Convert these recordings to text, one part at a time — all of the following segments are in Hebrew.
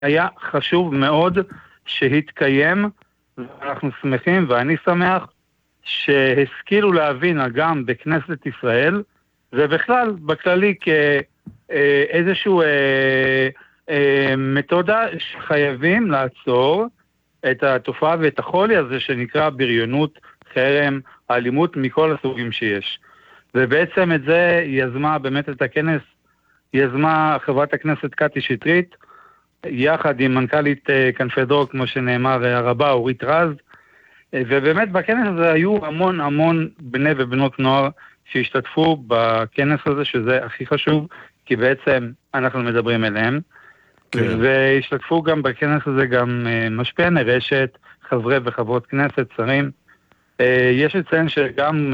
היה חשוב מאוד שהתקיים, ואנחנו שמחים ואני שמח שהשכילו להבין גם בכנסת ישראל, ובכלל בכללי כאיזשהו מתודה שחייבים לעצור את התופעה ואת החולי הזה שנקרא בריונות, חרם, אלימות מכל הסוגים שיש. ובעצם את זה יזמה באמת את הכנס, יזמה חברת הכנסת קטי שטרית, יחד עם מנכ"לית כנפי דרור, כמו שנאמר, הרבה אורית רז, ובאמת בכנס הזה היו המון בני ובנות נוער שהשתתפו בכנס הזה, שזה הכי חשוב, כי בעצם אנחנו מדברים אליהם, כן. והשתתפו גם בכנס הזה גם משפיעני רשת, חברי וחברות כנסת, שרים. יש לציין שגם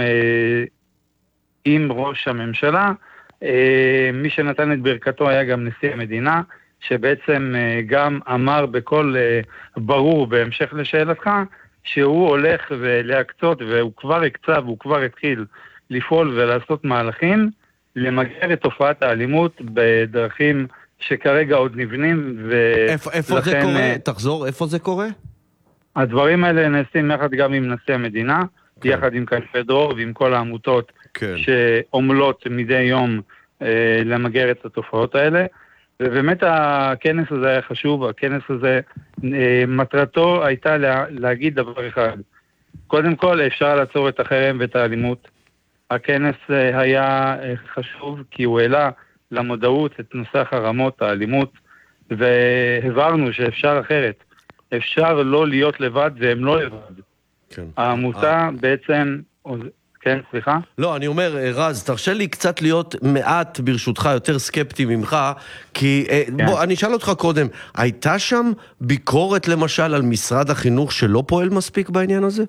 עם ראש הממשלה, מי שנתן את ברכתו היה גם נשיא המדינה, שבעצם גם אמר בכל ברור בהמשך לשאלתך, שהוא הולך להקצות, והוא כבר הקצה, והוא כבר התחיל לפעול ולעשות מהלכים, למגר את תופעת האלימות בדרכים שכרגע עוד נבנים, איפה זה קורה? תחזור, איפה זה קורה? הדברים האלה נעשים יחד גם עם נשיא המדינה, כן. יחד עם כנפי דרור ועם כל העמותות כן. שעומלות מדי יום למגר את התופעות האלה, ובאמת הכנס הזה היה חשוב, הכנס הזה מטרתו הייתה להגיד דבר אחד, קודם כל אפשר לעצור את החרם ואת האלימות. הכנס היה חשוב כי הוא העלה למודעות את נושא החרמות, האלימות, והבהרנו שאפשר אחרת, אפשר לא להיות לבד והם לא לבד. כן. העמותה בעצם... כן, סליחה? לא, אני אומר, רז, תרשה לי קצת להיות מעט, ברשותך, יותר סקפטי ממך, כי, כן. בוא, אני אשאל אותך קודם, הייתה שם ביקורת למשל על משרד החינוך שלא פועל מספיק בעניין הזה?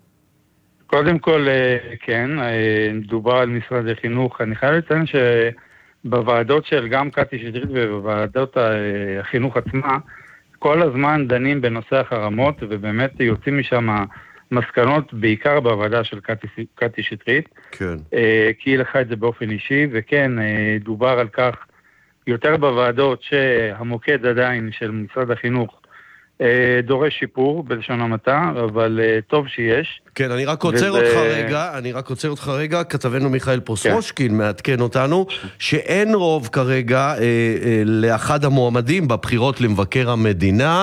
קודם כל, כן, דובר על משרד החינוך. אני חייב לציין שבוועדות של גם קטי שטרית ובוועדות החינוך עצמה, כל הזמן דנים בנושא החרמות, ובאמת יוצאים משם מסקנות, בעיקר בוועדה של קטי שטרית, כן. כי היא לקחה את זה באופן אישי, וכן, דובר על כך יותר בוועדות שהמוקד עדיין של משרד החינוך דורש שיפור בלשון המעטה, אבל טוב שיש. כן, אני רק עוצר אותך רגע, כתבנו מיכאל פרוסרושקין מעדכן אותנו, שאין רוב כרגע לאחד המועמדים בבחירות למבקר המדינה,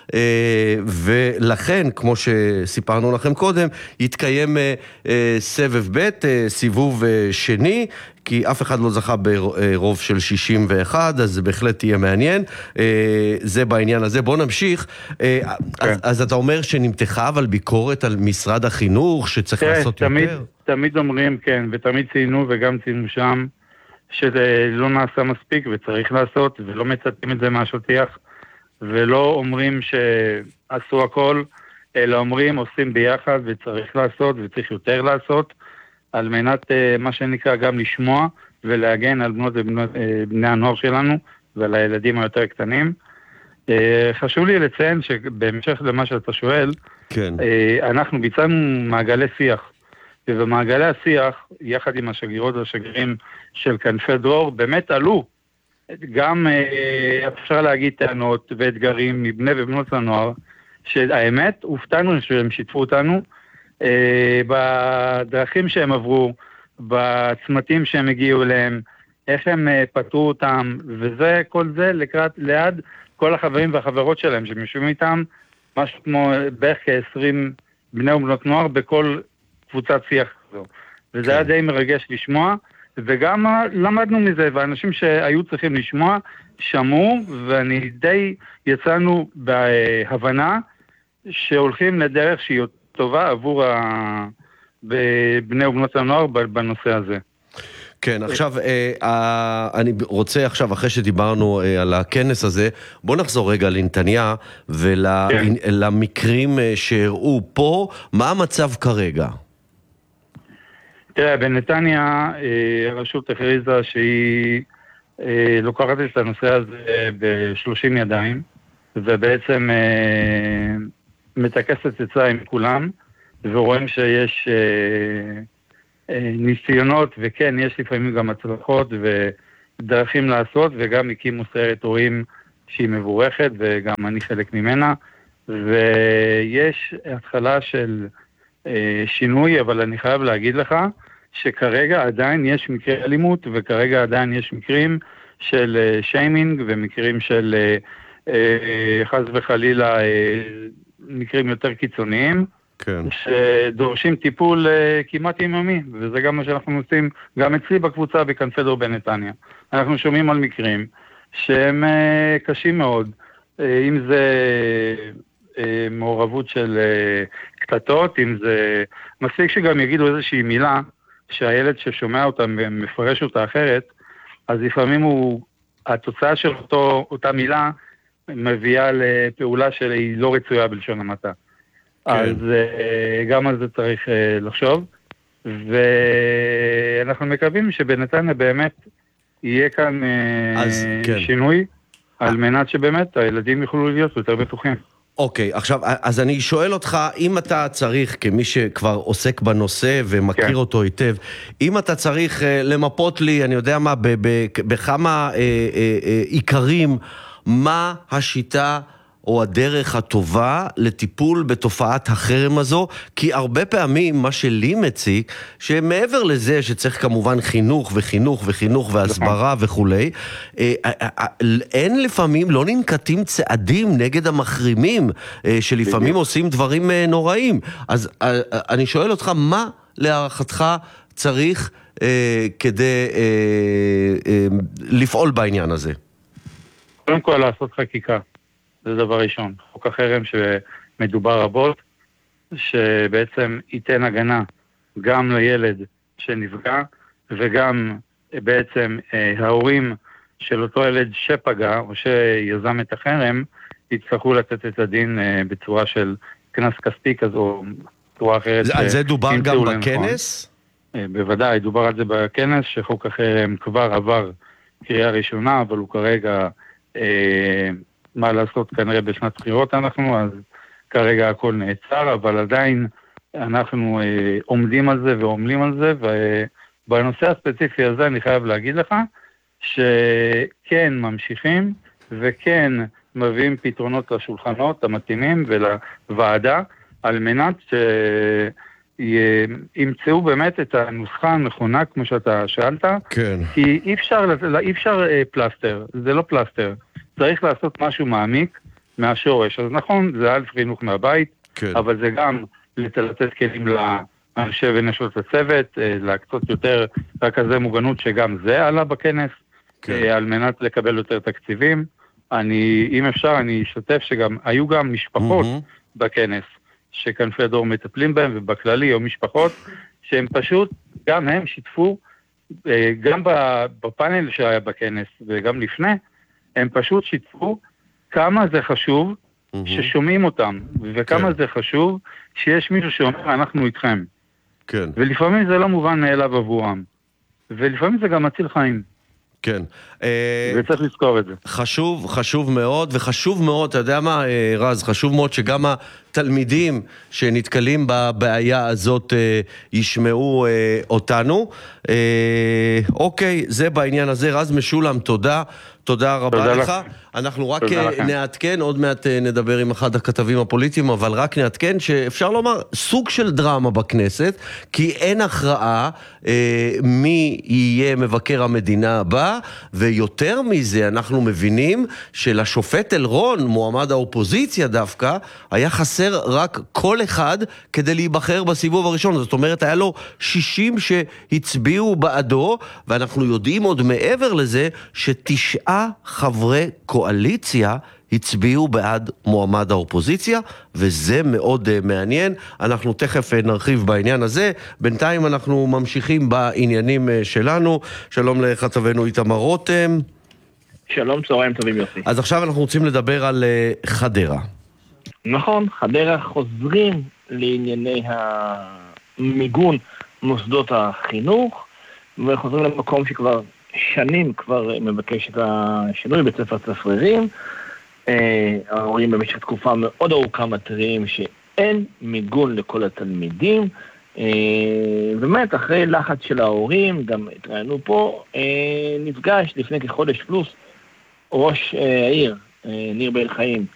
ולכן, כמו שסיפרנו לכם קודם, יתקיים סבב ב', סיבוב שני, כי אף אחד לא זכה ברוב של 61, אז זה בהחלט תהיה מעניין. זה בעניין הזה. בוא נמשיך. אז אתה אומר שנמתחה אבל ביקורת על משרד החינוך, שצריך לעשות יותר? תמיד אומרים, כן, ותמיד ציינו וגם ציינו שם, שזה לא נעשה מספיק וצריך לעשות, ולא מצטים את זה מהשטיח, ולא אומרים שעשו הכל, אלא אומרים, עושים ביחד וצריך לעשות וצריך יותר לעשות, על מנת מה שנקרא גם לשמוע ולהגן על בנות ובני הנוער שלנו ועל הילדים היותר קטנים. חשוב לי לציין שבהמשך למה שאתה שואל, כן. אנחנו ביצענו מעגלי שיח, ובמעגלי השיח, יחד עם השגרירות והשגרירים של כנפי דרור, באמת עלו גם אפשר להגיד טענות ואתגרים מבני ובנות הנוער, שהאמת הופתענו שהם שיתפו אותנו, בדרכים שהם עברו, בצמתים שהם הגיעו אליהם, איך הם פתרו אותם, וזה, כל זה ליד כל החברים והחברות שלהם שהם יושבים איתם, משהו כמו בערך כ-20 בני ובנות נוער בכל קבוצת שיח כזו. וזה היה די מרגש לשמוע, וגם למדנו מזה, ואנשים שהיו צריכים לשמוע, שמעו, ואני די יצאנו בהבנה שהולכים לדרך שהיא טובה עבור בני ובנות הנוער בנושא הזה. כן, עכשיו, אני רוצה עכשיו, אחרי שדיברנו על הכנס הזה, בוא נחזור רגע לנתניה ולמקרים שהראו פה, מה המצב כרגע? תראה, בנתניה הרשות הכריזה שהיא לוקחת את הנושא הזה ב-30 ידיים, ובעצם מתעקסת עצה עם כולם, ורואים שיש ניסיונות, וכן, יש לפעמים גם הצלחות ודרכים לעשות, וגם הקימו סיירת הורים שהיא מבורכת, וגם אני חלק ממנה, ויש התחלה של שינוי, אבל אני חייב להגיד לך, שכרגע עדיין יש מקרי אלימות, וכרגע עדיין יש מקרים של שיימינג, ומקרים של חס וחלילה מקרים יותר קיצוניים, כן. שדורשים טיפול כמעט יממי, וזה גם מה שאנחנו עושים גם אצלי בקבוצה בכנפי דור בנתניה. אנחנו שומעים על מקרים שהם קשים מאוד, אם זה מעורבות של קטטות, אם זה מספיק שגם יגידו איזושהי מילה, שהילד ששומע אותה מפרש אותה אחרת, אז לפעמים התוצאה של אותה מילה מביאה לפעולה שהיא לא רצויה בלשון המעטה. כן. אז גם על זה צריך לחשוב, ואנחנו מקווים שבנתניה באמת יהיה כאן כן. שינוי, על מנת שבאמת הילדים יוכלו להיות יותר בטוחים. אוקיי, עכשיו, אז אני שואל אותך, אם אתה צריך, כמי שכבר עוסק בנושא ומכיר כן. אותו היטב, אם אתה צריך למפות לי, אני יודע מה, בכמה עיקרים, מה השיטה או הדרך הטובה לטיפול בתופעת החרם הזו, כי הרבה פעמים מה שלי מציק, שמעבר לזה שצריך כמובן חינוך וחינוך וחינוך והסברה וכולי, אין לפעמים, לא ננקטים צעדים נגד המחרימים, שלפעמים עושים דברים נוראים. אז אני שואל אותך, מה להערכתך צריך כדי לפעול בעניין הזה? קודם כל לעשות חקיקה. זה דבר ראשון. חוק החרם שמדובר רבות, שבעצם ייתן הגנה גם לילד שנפגע, וגם בעצם ההורים של אותו ילד שפגע, או שיזם את החרם, יצטרכו לתת את הדין בצורה של כנס כספי כזו, או בצורה אחרת. על זה דובר גם בכנס? בוודאי, דובר על זה בכנס, שחוק החרם כבר עבר קריאה ראשונה, אבל הוא כרגע מה לעשות כנראה בשנת בחירות אנחנו, אז כרגע הכל נעצר, אבל עדיין אנחנו עומדים על זה ועומלים על זה, ובנושא הספציפי הזה אני חייב להגיד לך, שכן ממשיכים, וכן מביאים פתרונות לשולחנות המתאימים ולוועדה, על מנת שימצאו באמת את הנוסחה הנכונה, כמו שאתה שאלת, כן. כי אי אפשר פלסטר, זה לא פלסטר. צריך לעשות משהו מעמיק מהשורש. אז נכון, זה אלף חינוך מהבית, כן. אבל זה גם לתת כלים לאנשי ונשות הצוות, להקצות יותר רכזי מוגנות, שגם זה עלה בכנס, כן. על מנת לקבל יותר תקציבים. אם אפשר, אני אשתף שגם, היו גם משפחות בכנס, שכנפי דור מטפלים בהם, ובכללי, או משפחות, שהם פשוט, גם הם שיתפו, גם בפאנל שהיה בכנס, וגם לפני, הם פשוט שיתפו כמה זה חשוב ששומעים אותם, וכמה זה חשוב שיש מישהו שאומר אנחנו איתכם. כן. ולפעמים זה לא מובן מאליו עבורם. ולפעמים זה גם מציל חיים. כן. וצריך לזכור את זה. חשוב מאוד, וחשוב מאוד, אתה יודע מה, רז, חשוב מאוד שגם התלמידים שנתקלים בבעיה הזאת ישמעו אותנו. אוקיי, זה בעניין הזה. רז משולם, תודה רבה לך. אנחנו רק נעדכן, עוד מעט נדבר עם אחד הכתבים הפוליטיים, אבל רק נעדכן שאפשר לומר סוג של דרמה בכנסת, כי אין הכרעה מי יהיה מבקר המדינה הבא, ויותר מזה אנחנו מבינים שלשופט אלרון, מועמד האופוזיציה דווקא, היה חסר רק כל אחד כדי להיבחר בסיבוב הראשון. זאת אומרת, היה לו 60 שהצביעו בעדו, ואנחנו יודעים עוד מעבר לזה ש9 חברי קואליציה הצביעו בעד מועמד האופוזיציה, וזה מאוד מעניין. אנחנו תכף נרחיב בעניין הזה. בינתיים אנחנו ממשיכים בעניינים שלנו. שלום לכתבנו איתמר רותם. שלום, צהריים טובים יוסי. אז עכשיו אנחנו רוצים לדבר על חדרה. נכון, חדרה חוזרים לענייני המיגון מוסדות החינוך, וחוזרים למקום שכבר שנים כבר מבקש את השינוי בית ספר צפרירים. ההורים במשך תקופה מאוד ארוכה מתריעים שאין מיגון לכל התלמידים, באמת אחרי לחץ של ההורים, גם התראינו פה, נפגש לפני כחודש פלוס ראש העיר ניר בל חיים,